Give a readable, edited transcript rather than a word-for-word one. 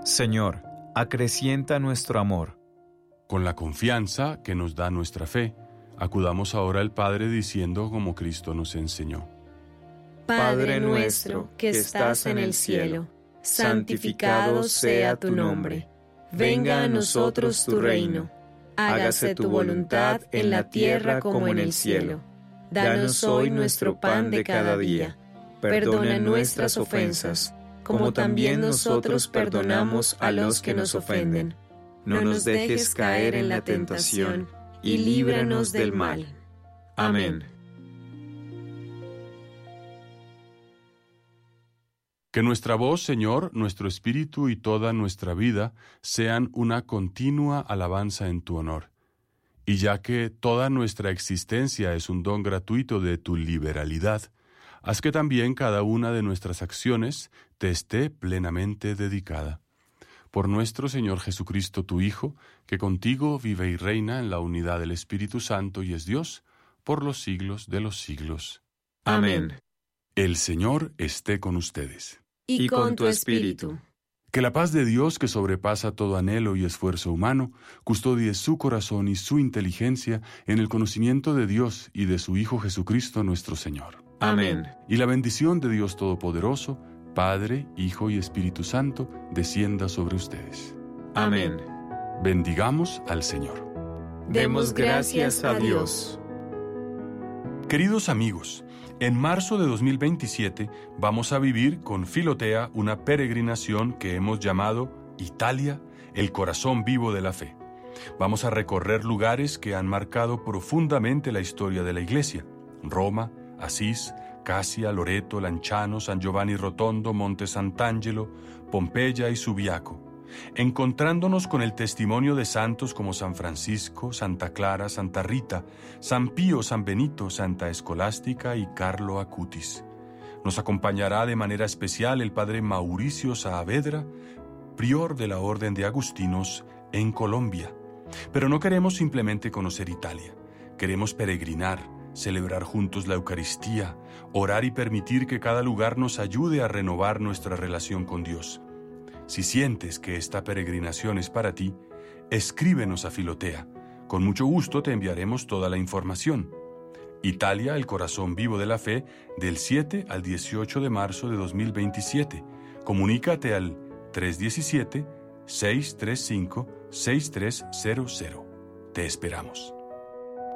Señor, acrecienta nuestro amor. Con la confianza que nos da nuestra fe, acudamos ahora al Padre diciendo como Cristo nos enseñó. Padre nuestro que estás en el cielo, santificado sea tu nombre. Venga a nosotros tu reino. Hágase tu voluntad en la tierra como en el cielo. Danos hoy nuestro pan de cada día. Perdona nuestras ofensas, como también nosotros perdonamos a los que nos ofenden. No nos dejes caer en la tentación, y líbranos del mal. Amén. Que nuestra voz, Señor, nuestro espíritu y toda nuestra vida sean una continua alabanza en tu honor. Y ya que toda nuestra existencia es un don gratuito de tu liberalidad, haz que también cada una de nuestras acciones te esté plenamente dedicada. Por nuestro Señor Jesucristo, tu Hijo, que contigo vive y reina en la unidad del Espíritu Santo y es Dios, por los siglos de los siglos. Amén. El Señor esté con ustedes. Y con tu espíritu. Que la paz de Dios, que sobrepasa todo anhelo y esfuerzo humano, custodie su corazón y su inteligencia en el conocimiento de Dios y de su Hijo Jesucristo nuestro Señor. Amén. Y la bendición de Dios Todopoderoso, Padre, Hijo y Espíritu Santo, descienda sobre ustedes. Amén. Bendigamos al Señor. Demos gracias a Dios. Queridos amigos, en marzo de 2027 vamos a vivir con Filotea una peregrinación que hemos llamado Italia, el corazón vivo de la fe. Vamos a recorrer lugares que han marcado profundamente la historia de la Iglesia: Roma, Asís, Casia, Loreto, Lanciano, San Giovanni Rotondo, Monte Sant'Angelo, Pompeya y Subiaco, encontrándonos con el testimonio de santos como San Francisco, Santa Clara, Santa Rita, San Pío, San Benito, Santa Escolástica y Carlo Acutis. Nos acompañará de manera especial el padre Mauricio Saavedra, prior de la Orden de Agustinos en Colombia. Pero no queremos simplemente conocer Italia, queremos peregrinar, celebrar juntos la Eucaristía, orar y permitir que cada lugar nos ayude a renovar nuestra relación con Dios. Si sientes que esta peregrinación es para ti, escríbenos a Filotea. Con mucho gusto te enviaremos toda la información. Italia, el corazón vivo de la fe, del 7 al 18 de marzo de 2027. Comunícate al 317-635-6300. Te esperamos.